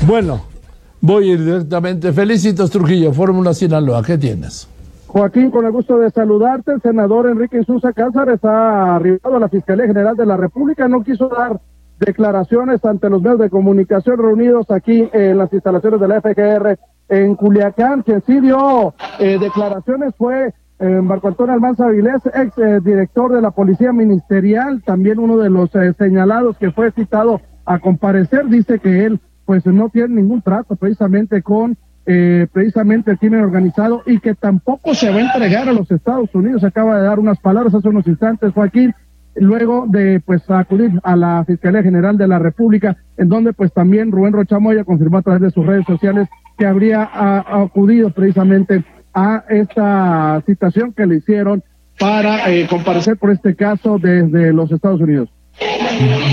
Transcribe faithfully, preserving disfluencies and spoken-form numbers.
Bueno, voy a ir directamente. Felicitos, Trujillo, Fórmula Sinaloa, ¿qué tienes? Joaquín, con el gusto de saludarte, el senador Enrique Insunza Cázares ha arribado a la Fiscalía General de la República, no quiso dar declaraciones ante los medios de comunicación reunidos aquí en las instalaciones de la F G R en Culiacán. Quien sí dio eh, declaraciones fue eh, Marco Antonio Almanza Avilés, ex eh, director de la Policía Ministerial, también uno de los eh, señalados que fue citado a comparecer. Dice que él pues no tiene ningún trato precisamente con eh, precisamente el crimen organizado y que tampoco se va a entregar a los Estados Unidos. Acaba de dar unas palabras hace unos instantes, Joaquín, luego de pues acudir a la Fiscalía General de la República, en donde pues también Rubén Rocha Moya confirmó a través de sus redes sociales que habría a, a acudido precisamente a esta citación que le hicieron para eh, comparecer por este caso desde los Estados Unidos.